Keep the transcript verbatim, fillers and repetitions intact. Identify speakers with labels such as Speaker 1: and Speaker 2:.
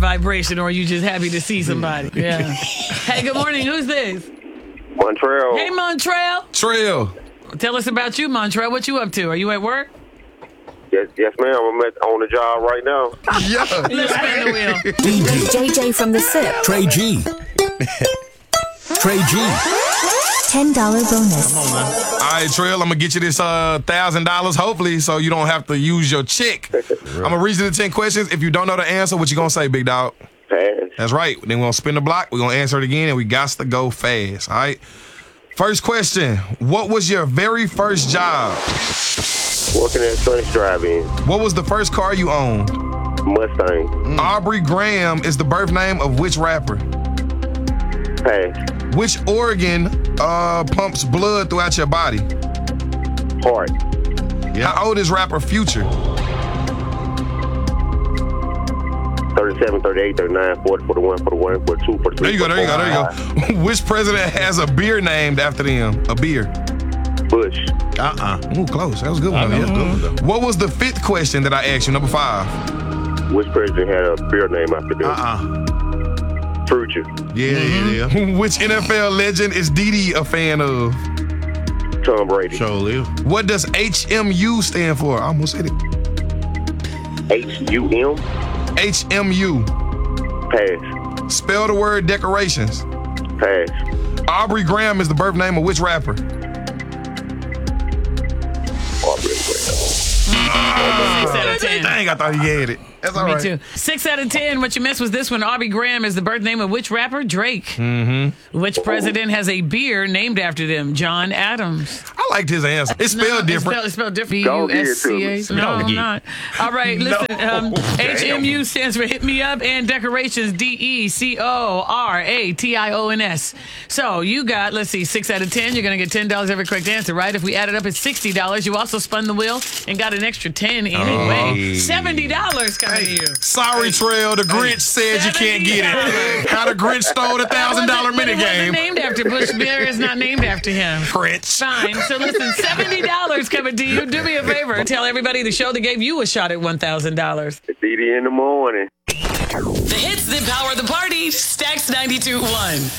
Speaker 1: vibration, or are you just happy to see somebody? Yeah. Hey, good morning. Who's this?
Speaker 2: Montreal.
Speaker 1: Hey, Montreal.
Speaker 3: Trail.
Speaker 1: Tell us about you, Montreal. What you up to? Are you at work?
Speaker 2: Yes, yes, ma'am. I'm at, on the job right now.
Speaker 3: Yeah.
Speaker 1: Let's spin the wheel.
Speaker 4: D J J J from the S I P.
Speaker 5: Trey G. Trey G.
Speaker 4: ten dollars bonus.
Speaker 3: All right, Trail, I'm going to get you this uh, one thousand dollars, hopefully, so you don't have to use your check. I'm going to read you the ten questions. If you don't know the answer, what you going to say, big dog?
Speaker 2: Pass.
Speaker 3: That's right. Then we're going to spin the block. We're going to answer it again, and we got to go fast, all right? First question. What was your very first job?
Speaker 2: Working at Sunny's Drive-In.
Speaker 3: What was the first car you owned?
Speaker 2: Mustang.
Speaker 3: Mm. Aubrey Graham is the birth name of which rapper?
Speaker 2: Pass.
Speaker 3: Which organ uh, pumps blood throughout your body?
Speaker 2: Heart.
Speaker 3: How old is rapper Future?
Speaker 2: thirty-seven, thirty-eight, thirty-nine, forty, forty-one, forty-one, forty-two, forty-three.
Speaker 3: There you go, there you go, there you go. Which president has a beer named after them? A beer.
Speaker 2: Bush.
Speaker 5: Uh-uh.
Speaker 3: Ooh, close. That was a good one.
Speaker 5: I know,
Speaker 3: Yeah.
Speaker 5: it's good one,
Speaker 3: What was the fifth question that I asked you? Number five.
Speaker 2: Which president had a beer name after them?
Speaker 5: Uh-uh.
Speaker 2: Future.
Speaker 5: Yeah, yeah, yeah.
Speaker 3: Which N F L legend is Didi a fan of?
Speaker 2: Tom Brady.
Speaker 5: Sure live.
Speaker 3: What does H M U stand for? I almost said it.
Speaker 2: H U M.
Speaker 3: H M U.
Speaker 2: Pass.
Speaker 3: Spell the word decorations.
Speaker 2: Pass.
Speaker 3: Aubrey Graham is the birth name of which rapper?
Speaker 2: Aubrey Graham.
Speaker 1: Six out of ten.
Speaker 3: Dang, I thought he had it. That's all
Speaker 1: Me
Speaker 3: right.
Speaker 1: too. Six out of ten. What you missed was this one. Aubrey Graham is the birth name of which rapper? Drake. Mm-hmm. Which president has a beer named after them? John Adams.
Speaker 3: I liked his answer. It's spelled
Speaker 1: No,
Speaker 3: different.
Speaker 1: It's spelled, it's spelled different. B
Speaker 2: Don't
Speaker 1: U
Speaker 2: give it
Speaker 1: S
Speaker 2: to
Speaker 1: C
Speaker 2: me.
Speaker 1: H. No,
Speaker 5: Don't
Speaker 1: I'm
Speaker 5: give.
Speaker 1: not. All right, listen. Um,
Speaker 3: damn.
Speaker 1: H M U stands for Hit Me Up, and decorations D E C O R A T I O N S. So you got, let's see, six out of ten. You're going to get ten dollars every correct answer, right? If we add it up, it's sixty dollars. You also spun the wheel and got an extra ten anyway.
Speaker 5: Hey.
Speaker 1: seventy dollars coming to you.
Speaker 3: Sorry, Trail. The Grinch said you can't get it. How the Grinch stole the one thousand dollars
Speaker 1: But it wasn't
Speaker 3: minigame.
Speaker 1: named after Bush. Beer is not named after him.
Speaker 3: Grinch.
Speaker 1: Fine. So listen, seventy dollars coming to you. Do me a favor. Tell everybody the show that gave you a shot at one thousand dollars.
Speaker 2: It's eighty in the morning.
Speaker 1: The hits that power the party. Stacks ninety-two point one.